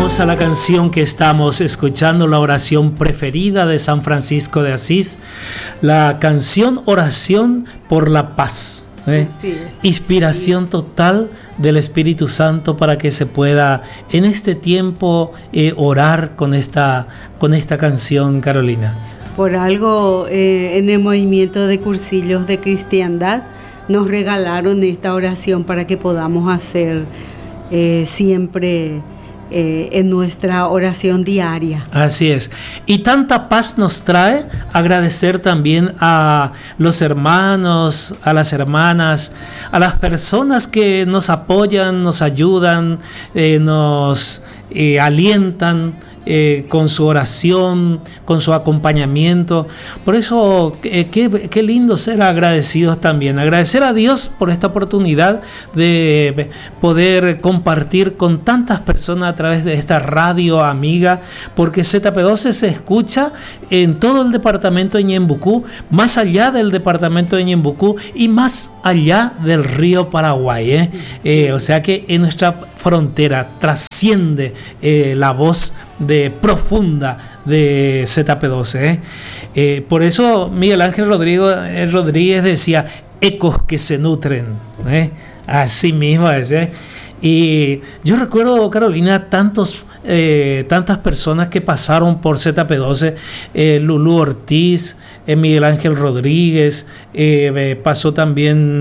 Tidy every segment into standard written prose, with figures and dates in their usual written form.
Dios a la canción que estamos escuchando, la oración preferida de San Francisco de Asís, la canción Oración por la Paz. Sí, inspiración total del Espíritu Santo para que se pueda en este tiempo orar con esta canción, Carolina. Por algo en el movimiento de cursillos de cristiandad nos regalaron esta oración para que podamos hacer siempre en nuestra oración diaria. Así es. Y tanta paz nos trae agradecer también a los hermanos, a las hermanas, a las personas que nos apoyan, nos ayudan, nos alientan con su oración, con su acompañamiento. Por eso, qué lindo ser agradecidos también. Agradecer a Dios por esta oportunidad de poder compartir con tantas personas a través de esta radio amiga, porque ZP12 se escucha en todo el departamento de Ñembucú, más allá del departamento de Ñembucú y más allá del río Paraguay. Sí. O sea que en nuestra frontera trasciende la voz profunda de ZP12. Por eso Miguel Ángel Rodríguez decía, ecos que se nutren. Así mismo es. Y yo recuerdo, Carolina, tantas personas que pasaron por ZP12, Lulú Ortiz, Miguel Ángel Rodríguez, pasó también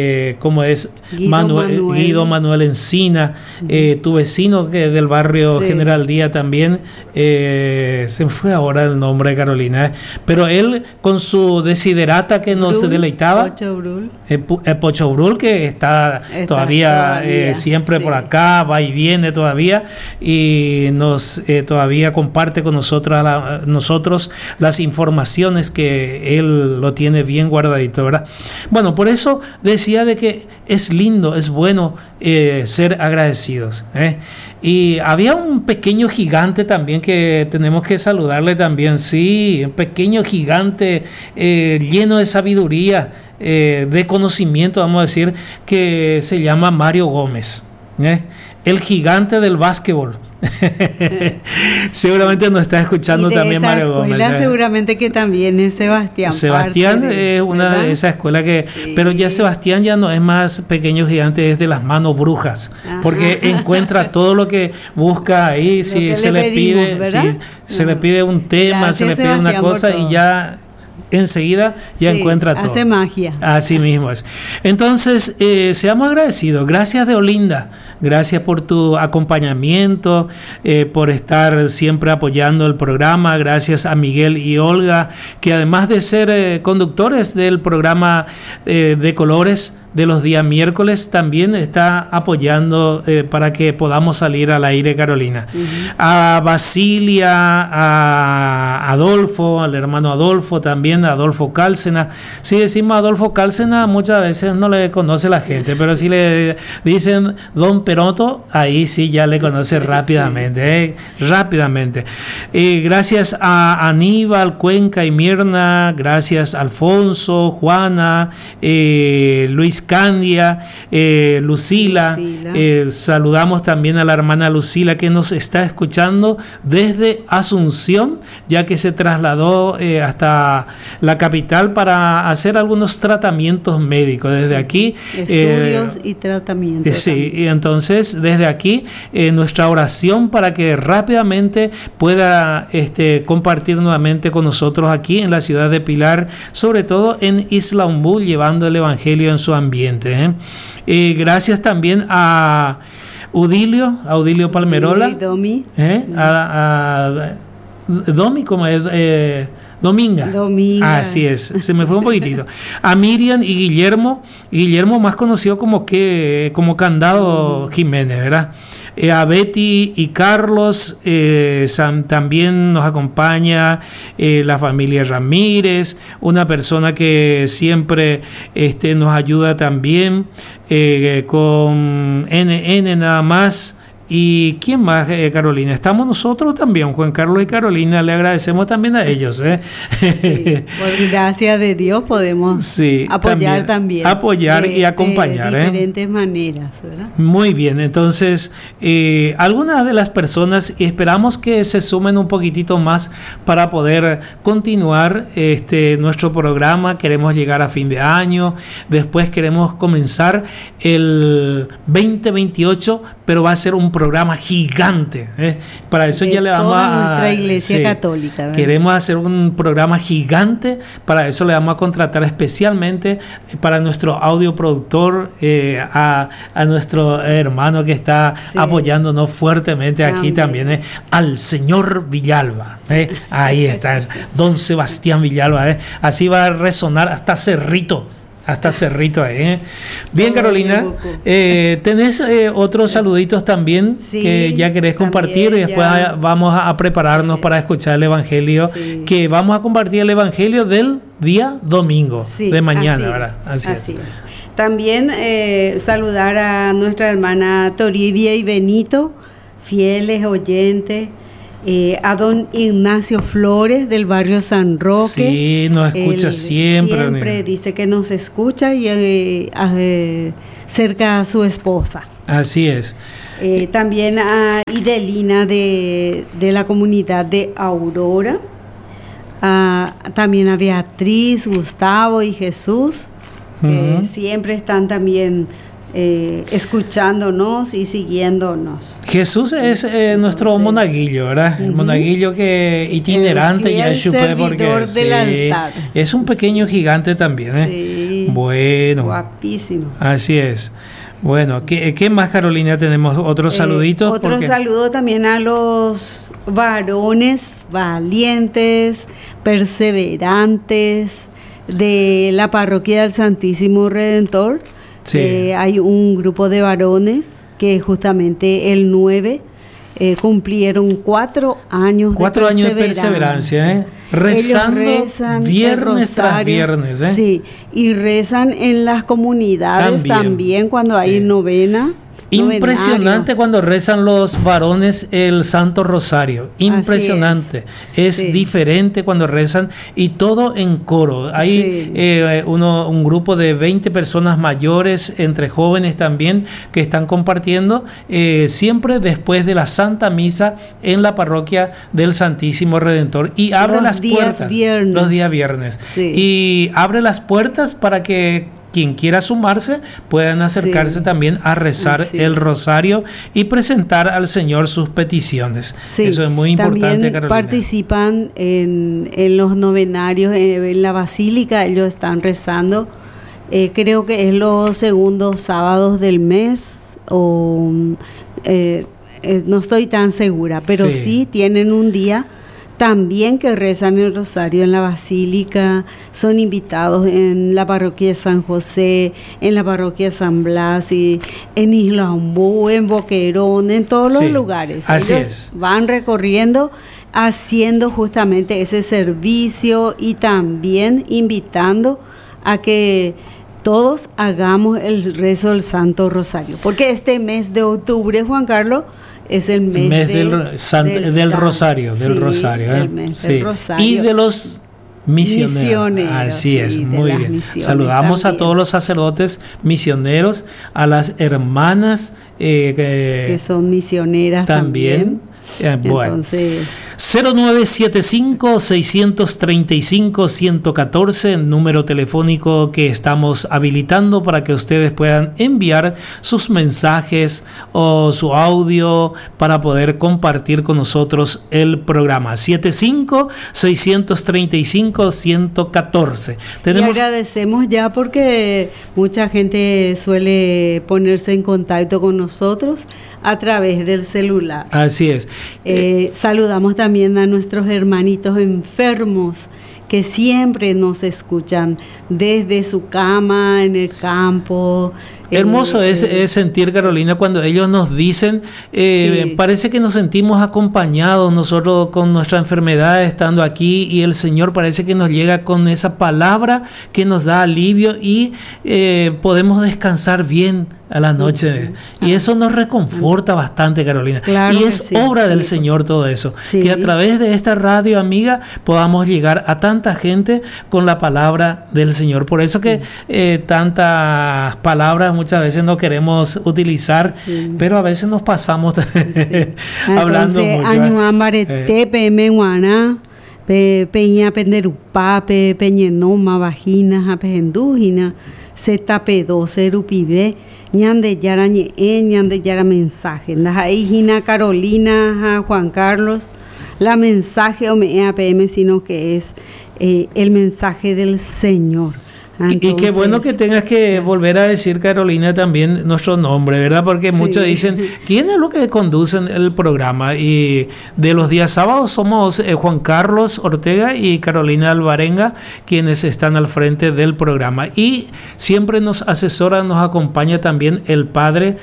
Guido Manuel Encina, tu vecino del barrio General Díaz también, se me fue ahora el nombre de Carolina, pero él con su desiderata que nos deleitaba, Pocho Brul, que está todavía siempre por acá, va y viene todavía, y nos todavía comparte con nosotros las informaciones que él lo tiene bien guardadito, ¿verdad? Bueno, por eso decía de que es lindo, es bueno ser agradecidos. Y había un pequeño gigante también que tenemos que saludarle también, sí, un pequeño gigante lleno de sabiduría, de conocimiento, vamos a decir, que se llama Mario Gómez, el gigante del básquetbol. Seguramente nos está escuchando también Mario Gómez. Seguramente que también es Sebastián. Sebastián es una de esas escuelas que, sí. Pero ya Sebastián ya no es más pequeño gigante, es de las manos brujas, porque encuentra todo lo que busca ahí. Si se le pide, se le pide un tema, gracias, se le pide Sebastián, una cosa y ya enseguida ya encuentra todo. Hace magia. Así mismo es. Entonces, seamos agradecidos. Gracias, Deolinda. Gracias por tu acompañamiento, por estar siempre apoyando el programa. Gracias a Miguel y Olga, que además de ser conductores del programa de colores de los días miércoles, también está apoyando para que podamos salir al aire, Carolina. A Basilia, a Adolfo, al hermano Adolfo también, a Adolfo Cálcena. Si decimos Adolfo Cálcena, muchas veces no le conoce la gente, pero si le dicen Don Peroto, ahí sí ya le conoce rápidamente, rápidamente. Gracias a Aníbal, Cuenca y Mirna, gracias a Alfonso, Juana, Luis Candia, Lucila. Saludamos también a la hermana Lucila, que nos está escuchando desde Asunción, ya que se trasladó hasta la capital para hacer algunos tratamientos médicos. Desde aquí estudios y tratamientos. Sí, y entonces desde aquí nuestra oración para que rápidamente pueda compartir nuevamente con nosotros aquí en la ciudad de Pilar, sobre todo en Isla Umbú, llevando el evangelio en su ambiente. Gracias también a Udilio Palmerola, Domi, a Domi, como es Dominga. Así es, se me fue un poquitito. A Miriam y Guillermo más conocido como Candado Jiménez, ¿verdad? A Betty y Carlos, también nos acompaña la familia Ramírez, una persona que siempre nos ayuda también con NN nada más. ¿Y quién más, Carolina? Estamos nosotros también, Juan Carlos y Carolina, le agradecemos también a ellos. Sí, por gracia de Dios podemos apoyar también. Apoyar y acompañar. De diferentes maneras, ¿verdad? Muy bien, entonces, algunas de las personas, esperamos que se sumen un poquitito más para poder continuar nuestro programa. Queremos llegar a fin de año, después queremos comenzar el 2028, pero va a ser un programa gigante. Para eso ya le vamos a nuestra Iglesia Católica, ¿verdad? Queremos hacer un programa gigante, para eso le vamos a contratar especialmente para nuestro audioproductor, a nuestro hermano que está apoyándonos fuertemente aquí también, al señor Villalba. Ahí está, don Sebastián Villalba. Así va a resonar hasta Cerrito. Bien, Carolina, tenés otros saluditos también que ya querés compartir, y después vamos a prepararnos para escuchar el Evangelio, que vamos a compartir el Evangelio del día domingo, de mañana, ¿verdad? Así es. También saludar a nuestra hermana Toribia y Benito, fieles oyentes. A don Ignacio Flores del barrio San Roque. Sí, nos escucha siempre. Siempre dice que nos escucha y cerca a su esposa. Así es. También a Idelina de la comunidad de Aurora. También a Beatriz, Gustavo y Jesús, que siempre están también escuchándonos y siguiéndonos. Jesús es nuestro monaguillo, ¿verdad? El monaguillo que itinerante ya es porque es un pequeño gigante también, Sí. Bueno. Guapísimo. Así es. Bueno, ¿qué más, Carolina? Tenemos otros saluditos. Otro saludo también a los varones valientes, perseverantes de la parroquia del Santísimo Redentor. Sí. Hay un grupo de varones que justamente el 9 cumplieron 4 años de perseverancia. Rezando viernes tras viernes. Sí, y rezan en las comunidades también cuando hay novena. Impresionante cuando rezan los varones el Santo Rosario. Impresionante. Es diferente cuando rezan, y todo en coro. Hay un grupo de 20 personas mayores, entre jóvenes también, que están compartiendo siempre después de la Santa Misa en la parroquia del Santísimo Redentor. Y abre las puertas los días viernes. Y abre las puertas para que quien quiera sumarse puedan acercarse también a rezar el rosario y presentar al Señor sus peticiones. Eso es muy importante, también Carolina. Participan en los novenarios en la basílica. Ellos están rezando, creo que es los segundos sábados del mes, o no estoy tan segura, pero sí tienen un día también que rezan el rosario en la basílica. Son invitados en la parroquia de San José, en la parroquia de San Blas, y en Isla Ombú, en Boquerón, en todos los lugares. Ellos van recorriendo, haciendo justamente ese servicio, y también invitando a que todos hagamos el rezo del Santo Rosario, porque este mes de octubre, Juan Carlos, es el mes del Rosario, del Rosario, el mes del Rosario. Y de los misioneros. Así es, muy bien. Saludamos también a todos los sacerdotes misioneros, a las hermanas que son misioneras también. Bueno, entonces 0975-635-114, número telefónico que estamos habilitando para que ustedes puedan enviar sus mensajes o su audio para poder compartir con nosotros el programa. 75-635-114. Y agradecemos ya, porque mucha gente suele ponerse en contacto con nosotros a través del celular. Así es. Saludamos también a nuestros hermanitos enfermos que siempre nos escuchan desde su cama, en el campo, Hermoso es sentir, Carolina, cuando ellos nos dicen, sí, parece que nos sentimos acompañados nosotros con nuestra enfermedad estando aquí, y el Señor parece que nos llega con esa palabra que nos da alivio y podemos descansar bien a la noche. Y eso nos reconforta bastante, Carolina. Claro, y es sí, obra del Señor todo eso. Sí. Que a través de esta radio, amiga, podamos llegar a tanta gente con la palabra del Señor. Por eso que tantas palabras muchas veces no queremos utilizar, sí, pero a veces nos pasamos hablando mucho. Peña penderupá, peñenoma, vagina, pendúgina, setapedo, serupibe, ñande yara ñande yara mensaje. Ahí Gina Carolina, Juan Carlos, la mensaje o me APM, sino que es el mensaje del Señor. Entonces, y qué bueno que tengas que volver a decir, Carolina, también nuestro nombre, ¿verdad? Porque sí, muchos dicen, ¿quién es lo que conducen el programa? Y de los días sábados somos Juan Carlos Ortega y Carolina Alvarenga, quienes están al frente del programa. Y siempre nos asesora, nos acompaña también el padre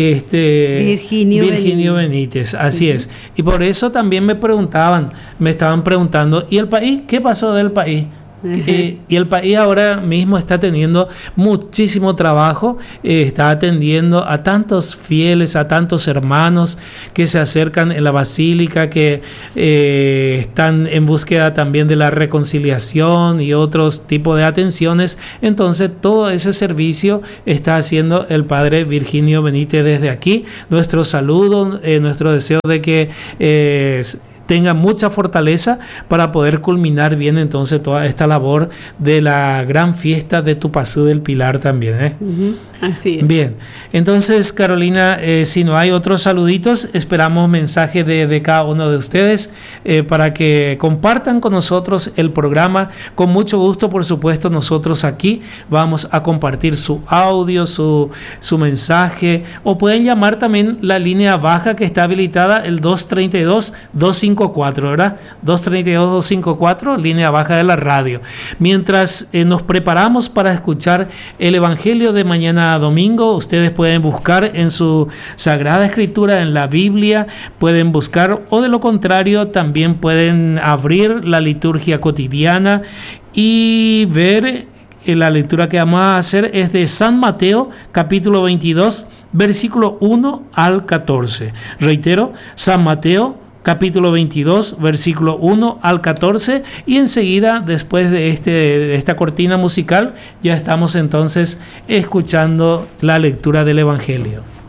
Virginio Benítez. Así es. Y por eso también me estaban preguntando, ¿y el país? ¿Qué pasó del país? Y el país ahora mismo está teniendo muchísimo trabajo, está atendiendo a tantos fieles, a tantos hermanos que se acercan en la basílica, que están en búsqueda también de la reconciliación y otros tipos de atenciones. Entonces todo ese servicio está haciendo el padre Virginio Benítez desde aquí. Nuestro saludo, nuestro deseo de que tenga mucha fortaleza para poder culminar bien entonces toda esta labor de la gran fiesta de Tupazú del Pilar también. Así es. Bien, entonces, Carolina, si no hay otros saluditos, esperamos mensajes de cada uno de ustedes para que compartan con nosotros el programa. Con mucho gusto, por supuesto, nosotros aquí vamos a compartir su audio, su mensaje, o pueden llamar también la línea baja que está habilitada, el 232-254, ¿verdad? 232-254, línea baja de la radio. Mientras nos preparamos para escuchar el Evangelio de mañana domingo, ustedes pueden buscar en su Sagrada Escritura, en la Biblia, pueden buscar, o de lo contrario también pueden abrir la liturgia cotidiana y ver. La lectura que vamos a hacer es de San Mateo, capítulo 22, versículo 1 al 14. Reitero, San Mateo, capítulo 22, versículo 1 al 14, y enseguida, después de esta cortina musical, ya estamos entonces escuchando la lectura del Evangelio.